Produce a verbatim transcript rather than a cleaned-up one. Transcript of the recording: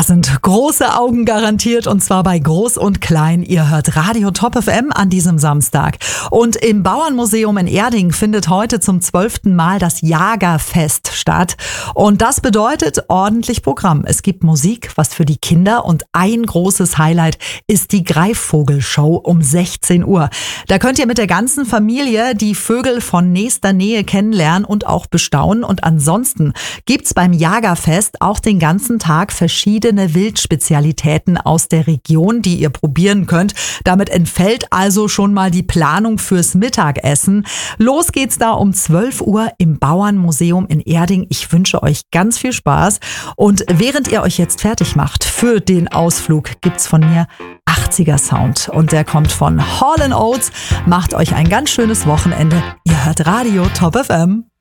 Da sind große Augen garantiert, und zwar bei Groß und Klein. Ihr hört Radio Top F M an diesem Samstag. Und im Bauernmuseum in Erding findet heute zum zwölften Mal das Jagerfest statt. Und das bedeutet ordentlich Programm. Es gibt Musik, was für die Kinder, und ein großes Highlight ist die Greifvogelshow um sechzehn Uhr. Da könnt ihr mit der ganzen Familie die Vögel von nächster Nähe kennenlernen und auch bestaunen. Und ansonsten gibt's beim Jagerfest auch den ganzen Tag verschiedene Wildspezialitäten aus der Region, die ihr probieren könnt. Damit entfällt also schon mal die Planung fürs Mittagessen. Los geht's da um zwölf Uhr im Bauernmuseum in Erding. Ich wünsche euch ganz viel Spaß. Und während ihr euch jetzt fertig macht für den Ausflug, gibt's von mir achtziger Sound. Und der kommt von Hall and Oates. Macht euch ein ganz schönes Wochenende. Ihr hört Radio Top F M.